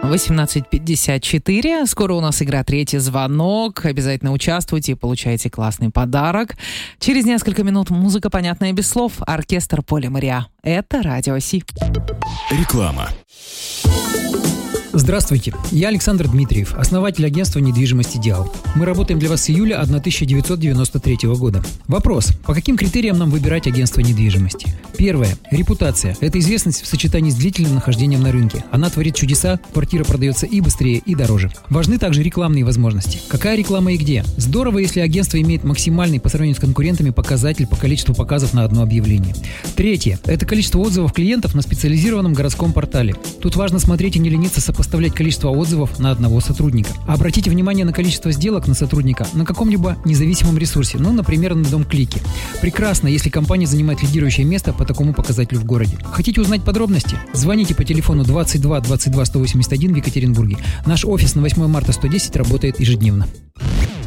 18:54. Скоро у нас игра «Третий звонок». Обязательно участвуйте и получайте классный подарок. Через несколько минут музыка, понятная без слов. Оркестр Поля Мариа. Это Радио Си. Реклама. Здравствуйте, я Александр Дмитриев, основатель агентства недвижимости «Идеал». Мы работаем для вас с июля 1993 года. Вопрос: по каким критериям нам выбирать агентство недвижимости? Первое. Репутация. Это известность в сочетании с длительным нахождением на рынке. Она творит чудеса, квартира продается и быстрее, и дороже. Важны также рекламные возможности. Какая реклама и где? Здорово, если агентство имеет максимальный по сравнению с конкурентами показатель по количеству показов на одно объявление. Третье. Это количество отзывов клиентов на специализированном городском портале. Тут важно смотреть и не лениться сопоставлять количество отзывов на одного сотрудника. Обратите внимание на количество сделок на сотрудника на каком-либо независимом ресурсе, например, на Дом.Клики. Прекрасно, если компания занимает лидирующее место по такому показателю в городе. Хотите узнать подробности? Звоните по телефону 22 22 181 в Екатеринбурге. Наш офис на 8 марта 110 работает ежедневно.